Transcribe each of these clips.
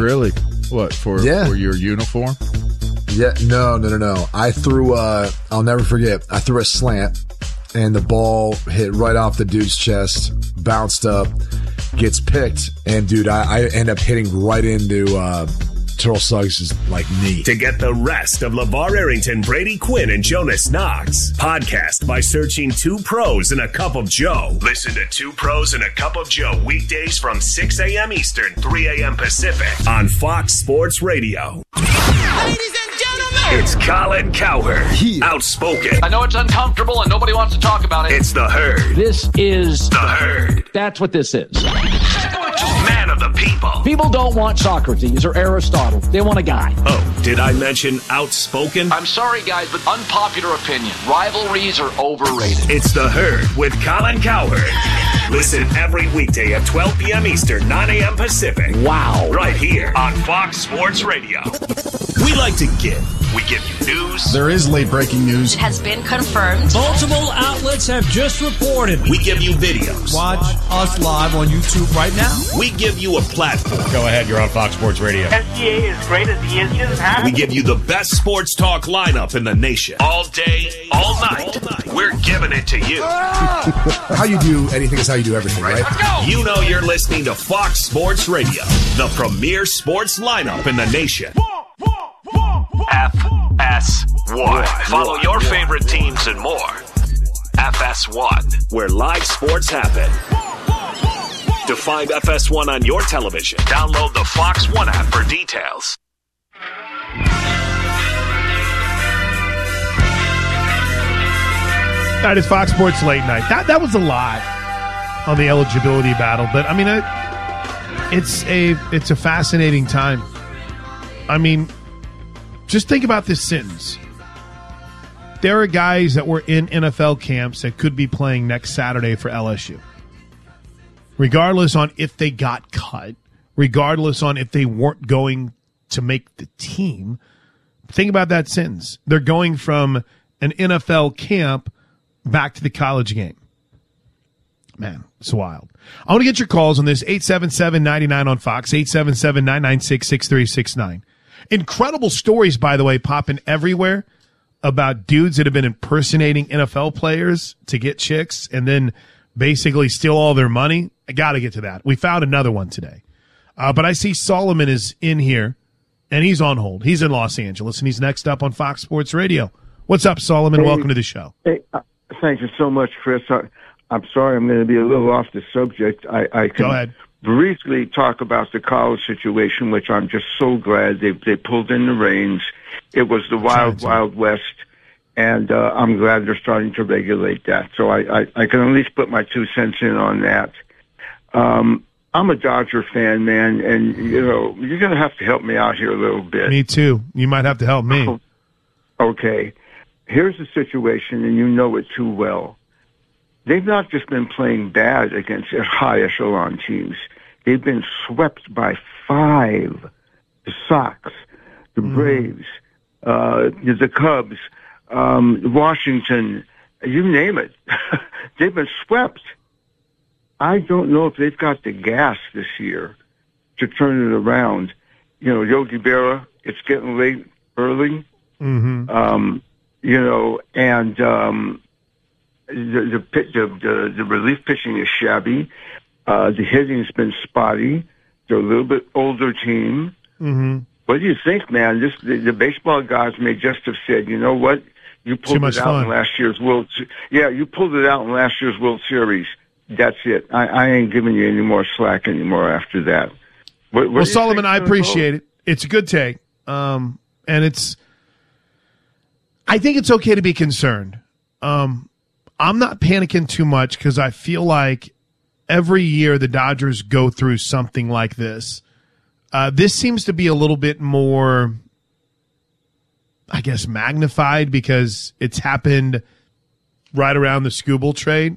Really? What, for your uniform? Yeah, no. I threw, I'll never forget, I threw a slant, and the ball hit right off the dude's chest, bounced up, gets picked, and, dude, I end up hitting right into Terrell Suggs' knee. To get the rest of LeVar Arrington, Brady Quinn, and Jonas Knox, podcast by searching Two Pros and a Cup of Joe. Listen to Two Pros and a Cup of Joe weekdays from 6 a.m. Eastern, 3 a.m. Pacific on Fox Sports Radio. Ladies and gentlemen, it's Colin Cowherd, outspoken. I know it's uncomfortable and nobody wants to talk about it. It's the Herd. This is the Herd. That's what this is. Man of the people. People don't want Socrates or Aristotle. They want a guy. Oh, did I mention outspoken? I'm sorry, guys, but unpopular opinion. Rivalries are overrated. It's the Herd with Colin Cowherd. Listen every weekday at 12 p.m. Eastern, 9 a.m. Pacific. Wow. Right here on Fox Sports Radio. We like to give. We give you news. There is late breaking news. It has been confirmed. Multiple outlets have just reported. We give you videos. Watch us live on YouTube right now. We give you a platform. Go ahead, you're on Fox Sports Radio. SGA is great as he is. He doesn't have. We give you the best sports talk lineup in the nation. All day, all night. We're giving it to you. How you do anything is how you do everything, right? Let's go. You know you're listening to Fox Sports Radio, the premier sports lineup in the nation. FS1. Follow your favorite teams and more. FS1, where live sports happen. To find FS1 on your television, download the Fox One app for details. That is Fox Sports Late Night. That was a lot on the eligibility battle, but I mean, it's a fascinating time. I mean, just think about this sentence. There are guys that were in NFL camps that could be playing next Saturday for LSU. Regardless on if they got cut, regardless on if they weren't going to make the team. Think about that sentence. They're going from an NFL camp back to the college game. Man, it's wild. I want to get your calls on this. 877-99 on Fox, 877-996-6369. Incredible stories, by the way, popping everywhere about dudes that have been impersonating NFL players to get chicks and then basically steal all their money. I got to get to that. We found another one today. But I see Solomon is in here, and he's on hold. He's in Los Angeles, and he's next up on Fox Sports Radio. What's up, Solomon? Hey, welcome to the show. Hey, thank you so much, Chris. I'm sorry I'm going to be a little off the subject. I can Go ahead. briefly talk about the college situation, which I'm just so glad they pulled in the reins. It was the wild west, and I'm glad they're starting to regulate that. So I can at least put my 2 cents in on that. I'm a Dodger fan, man, and you're going to have to help me out here a little bit. Me too. You might have to help me. Okay. Here's the situation, and you know it too well. They've not just been playing bad against high echelon teams. They've been swept by 5. The Sox, the Braves, the Cubs, Washington, you name it. They've been swept. I don't know if they've got the gas this year to turn it around. Yogi Berra, it's getting late early. Mm-hmm. And the relief pitching is shabby. The hitting's been spotty. They're a little bit older team. Mm-hmm. What do you think, man? The baseball gods may just have said, you know what? You pulled it out in last year's World. Yeah, you pulled it out in last year's World Series. That's it. I ain't giving you any more slack anymore after that. Well, Solomon, I appreciate it. It's a good take. And I think it's okay to be concerned. I'm not panicking too much because I feel like every year the Dodgers go through something like this. This seems to be a little bit more, I guess, magnified because it's happened right around the Skubal trade.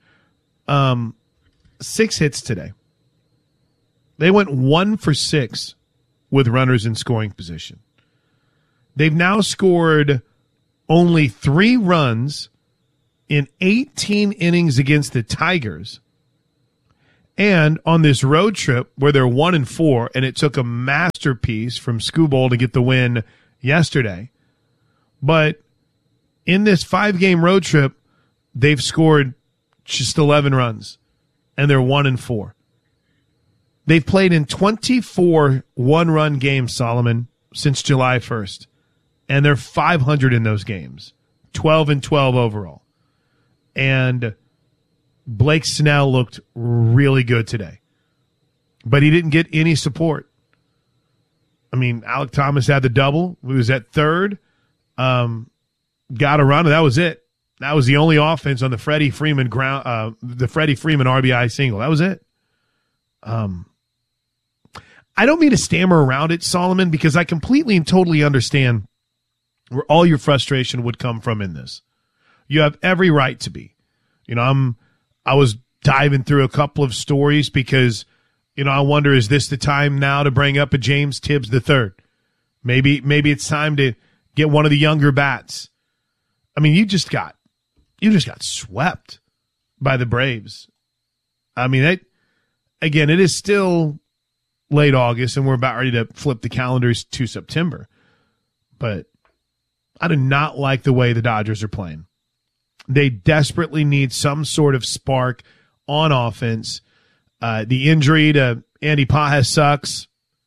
6 hits today. They went 1 for 6 with runners in scoring position. They've now scored only 3 runs in 18 innings against the Tigers. And on this road trip where they're 1-4, and it took a masterpiece from Skubal to get the win yesterday. But in this 5-game road trip, they've scored just 11 runs, and they're 1-4. They've played in 24 one-run games, Solomon, since July 1st, and they're 500 in those games, 12-12 overall. And Blake Snell looked really good today, but he didn't get any support. I mean, Alec Thomas had the double. He was at third, got a run, and that was it. That was the only offense on the Freddie Freeman RBI single. That was it. I don't mean to stammer around it, Solomon, because I completely and totally understand where all your frustration would come from in this. You have every right to be. You know, I was diving through a couple of stories because, you know, I wonder, is this the time now to bring up a James Tibbs III? Maybe it's time to get one of the younger bats. I mean, you just got swept by the Braves. I mean, it is still late August, and we're about ready to flip the calendars to September. But I do not like the way the Dodgers are playing. They desperately need some sort of spark on offense. The injury to Andy Pages sucks.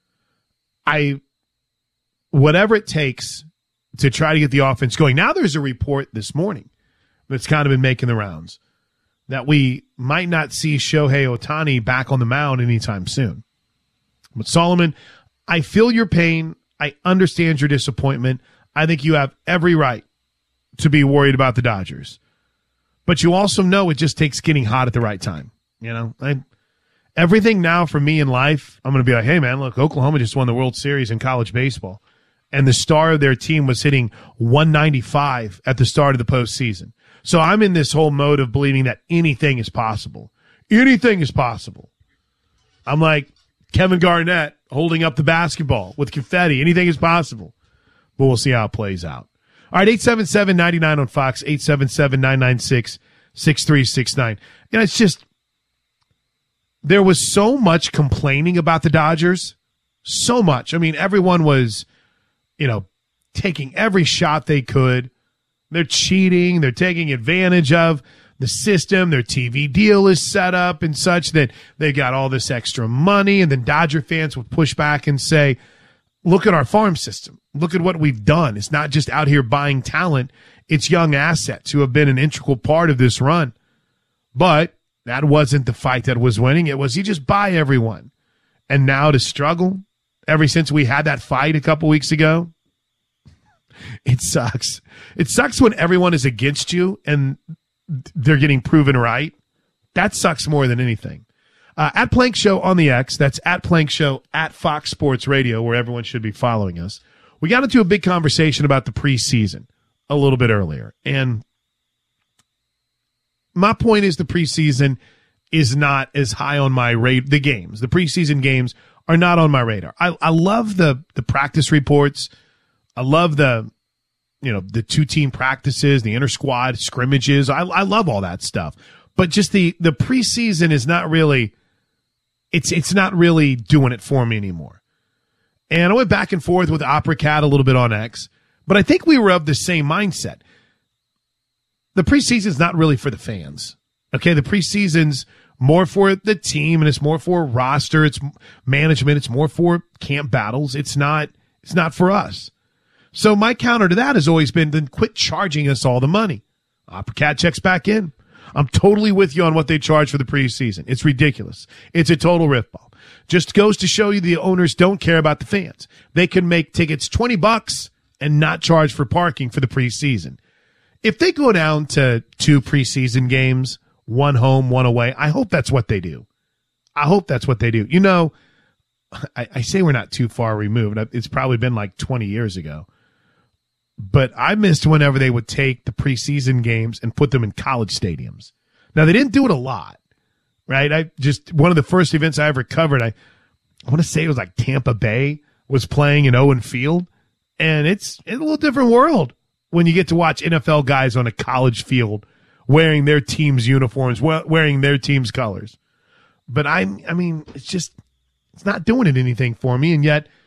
Whatever it takes to try to get the offense going. Now there's a report this morning that's kind of been making the rounds that we might not see Shohei Ohtani back on the mound anytime soon. But Solomon, I feel your pain. I understand your disappointment. I think you have every right to be worried about the Dodgers. But you also know it just takes getting hot at the right time. You know, everything now for me in life, I'm going to be like, hey, man, look, Oklahoma just won the World Series in college baseball. And the star of their team was hitting 195 at the start of the postseason. So I'm in this whole mode of believing that anything is possible. Anything is possible. I'm like Kevin Garnett holding up the basketball with confetti. Anything is possible. But we'll see how it plays out. All right, 877-99 on Fox, 877-996-6369. You know, it's just, there was so much complaining about the Dodgers. So much. I mean, everyone was, you know, taking every shot they could. They're cheating. They're taking advantage of the system. Their TV deal is set up and such that they got all this extra money. And then Dodger fans would push back and say, look at our farm system. Look at what we've done. It's not just out here buying talent. It's young assets who have been an integral part of this run. But that wasn't the fight that was winning. It was you just buy everyone. And now to struggle ever since we had that fight a couple weeks ago, it sucks. It sucks when everyone is against you and they're getting proven right. That sucks more than anything. At Plank Show on the X, that's at Plank Show at Fox Sports Radio, where everyone should be following us. We got into a big conversation about the preseason a little bit earlier. And my point is the preseason is not as high on my radar. The games, the preseason games are not on my radar. I love the practice reports. I love the two-team practices, the inter-squad scrimmages. I love all that stuff. But just the preseason is not really, it's not really doing it for me anymore. And I went back and forth with Opera Cat a little bit on X, but I think we were of the same mindset. The preseason's not really for the fans. Okay, the preseason's more for the team, and it's more for roster, it's management, it's more for camp battles. It's not for us. So my counter to that has always been, then quit charging us all the money. Opera Cat checks back in. I'm totally with you on what they charge for the preseason. It's ridiculous. It's a total riffball. Just goes to show you the owners don't care about the fans. They can make tickets $20 and not charge for parking for the preseason. If they go down to 2 preseason games, 1 home, 1 away, I hope that's what they do. You know, I say we're not too far removed. It's probably been like 20 years ago. But I missed whenever they would take the preseason games and put them in college stadiums. Now, they didn't do it a lot, right? One of the first events I ever covered, I want to say it was like Tampa Bay was playing in Owen Field. And it's a little different world when you get to watch NFL guys on a college field wearing their team's uniforms, wearing their team's colors. But I mean, it's not doing anything for me. And yet